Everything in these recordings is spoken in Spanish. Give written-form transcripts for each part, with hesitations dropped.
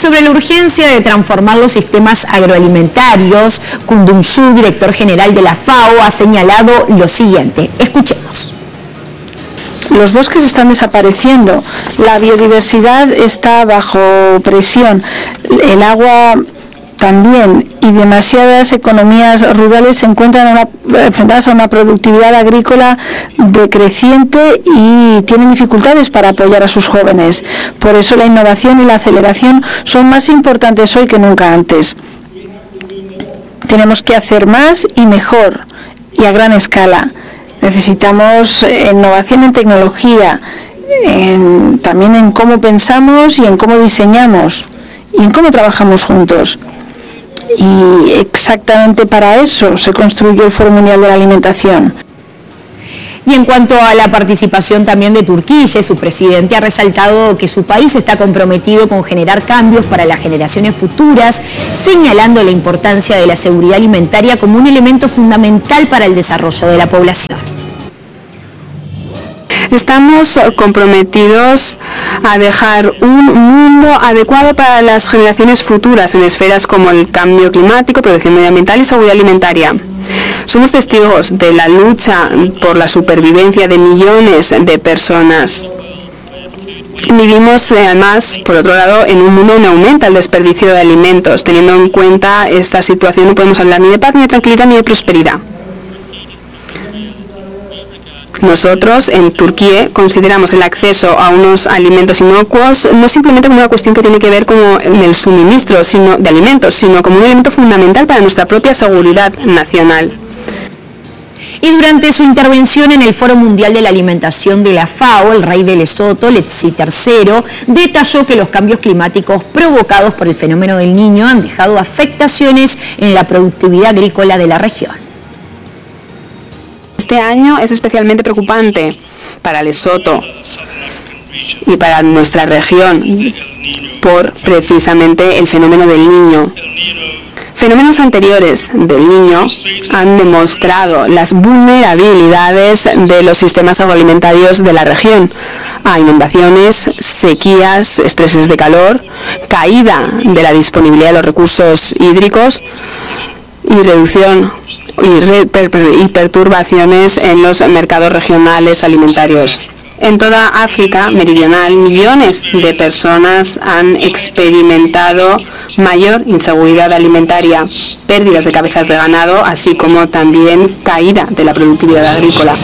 sobre la urgencia de transformar los sistemas agroalimentarios, Kundum-Yu, director general de la FAO, ha señalado lo siguiente. Escuchemos. Los bosques están desapareciendo, la biodiversidad está bajo presión, el agua también, y demasiadas economías rurales se encuentran enfrentadas a una productividad agrícola decreciente y tienen dificultades para apoyar a sus jóvenes. Por eso la innovación y la aceleración son más importantes hoy que nunca antes. Tenemos que hacer más y mejor y a gran escala. Necesitamos innovación en tecnología, también en cómo pensamos y en cómo diseñamos y en cómo trabajamos juntos. Y exactamente para eso se construyó el Foro Mundial de la Alimentación. Y en cuanto a la participación también de Turquía, su presidente ha resaltado que su país está comprometido con generar cambios para las generaciones futuras, señalando la importancia de la seguridad alimentaria como un elemento fundamental para el desarrollo de la población. Estamos comprometidos a dejar un mundo adecuado para las generaciones futuras en esferas como el cambio climático, protección medioambiental y seguridad alimentaria. Somos testigos de la lucha por la supervivencia de millones de personas. Vivimos además, por otro lado, en un mundo donde aumenta el desperdicio de alimentos. Teniendo en cuenta esta situación no podemos hablar ni de paz, ni de tranquilidad, ni de prosperidad. Nosotros, en Turquía, consideramos el acceso a unos alimentos inocuos no simplemente como una cuestión que tiene que ver con el suministro de alimentos, sino como un elemento fundamental para nuestra propia seguridad nacional. Y durante su intervención en el Foro Mundial de la Alimentación de la FAO, el rey de Lesoto, Letsi III, detalló que los cambios climáticos provocados por el fenómeno del Niño han dejado afectaciones en la productividad agrícola de la región. Este año es especialmente preocupante para Lesoto y para nuestra región por precisamente el fenómeno del Niño. Fenómenos anteriores del Niño han demostrado las vulnerabilidades de los sistemas agroalimentarios de la región a inundaciones, sequías, estreses de calor, caída de la disponibilidad de los recursos hídricos y reducción y perturbaciones en los mercados regionales alimentarios. En toda África meridional, millones de personas han experimentado mayor inseguridad alimentaria, pérdidas de cabezas de ganado, así como también caída de la productividad agrícola.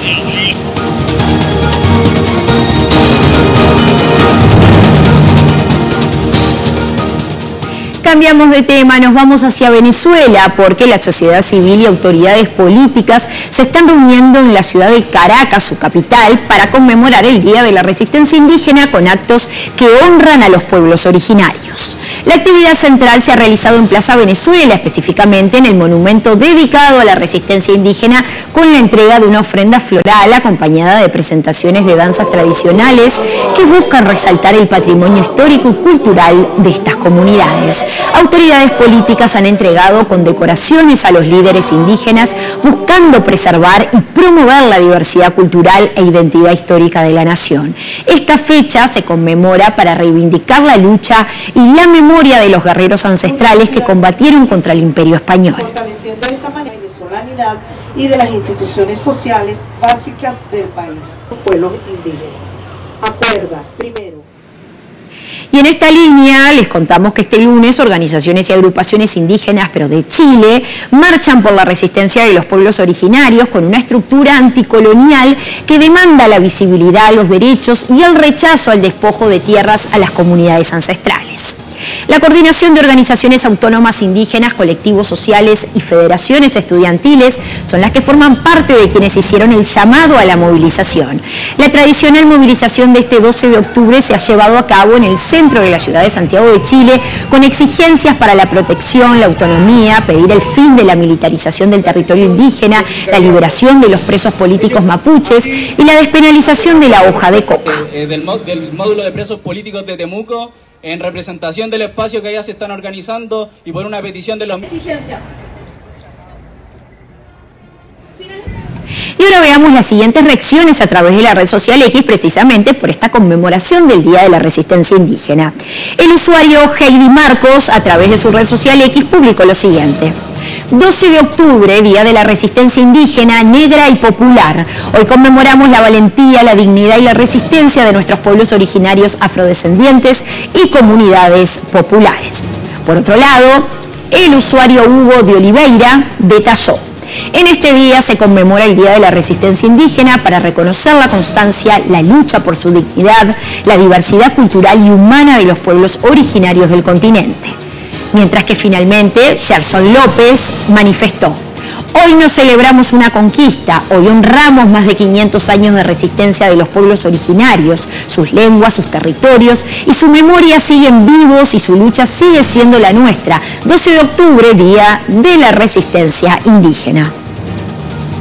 Cambiamos de tema, nos vamos hacia Venezuela porque la sociedad civil y autoridades políticas se están reuniendo en la ciudad de Caracas, su capital, para conmemorar el Día de la Resistencia Indígena con actos que honran a los pueblos originarios. La actividad central se ha realizado en Plaza Venezuela, específicamente en el monumento dedicado a la resistencia indígena, con la entrega de una ofrenda floral acompañada de presentaciones de danzas tradicionales que buscan resaltar el patrimonio histórico y cultural de estas comunidades. Autoridades políticas han entregado condecoraciones a los líderes indígenas buscando preservar y promover la diversidad cultural e identidad histórica de la nación. Esta fecha se conmemora para reivindicar la lucha y la memoria de los guerreros ancestrales que combatieron contra el Imperio Español. Fortaleciendo de esta manera la venezolanidad y de las instituciones sociales básicas del país, los pueblos indígenas. Acuerda, primero. Y en esta línea les contamos que este lunes organizaciones y agrupaciones indígenas, pero de Chile, marchan por la resistencia de los pueblos originarios con una estructura anticolonial que demanda la visibilidad, los derechos y el rechazo al despojo de tierras a las comunidades ancestrales. La coordinación de organizaciones autónomas indígenas, colectivos sociales y federaciones estudiantiles son las que forman parte de quienes hicieron el llamado a la movilización. La tradicional movilización de este 12 de octubre se ha llevado a cabo en el centro de la ciudad de Santiago de Chile con exigencias para la protección, la autonomía, pedir el fin de la militarización del territorio indígena, la liberación de los presos políticos mapuches y la despenalización de la hoja de coca. Del módulo de presos políticos de Temuco, en representación del espacio que allá se están organizando y por una petición de los... Y ahora veamos las siguientes reacciones a través de la red social X, precisamente por esta conmemoración del Día de la Resistencia Indígena. El usuario Heidi Marcos, a través de su red social X, publicó lo siguiente: 12 de octubre, Día de la Resistencia Indígena, Negra y Popular. Hoy conmemoramos la valentía, la dignidad y la resistencia de nuestros pueblos originarios afrodescendientes y comunidades populares. Por otro lado, el usuario Hugo de Oliveira detalló: en este día se conmemora el Día de la Resistencia Indígena para reconocer la constancia, la lucha por su dignidad, la diversidad cultural y humana de los pueblos originarios del continente. Mientras que finalmente Gerson López manifestó: hoy no celebramos una conquista, hoy honramos más de 500 años de resistencia de los pueblos originarios, sus lenguas, sus territorios, y su memoria siguen vivos y su lucha sigue siendo la nuestra. 12 de octubre, Día de la Resistencia Indígena.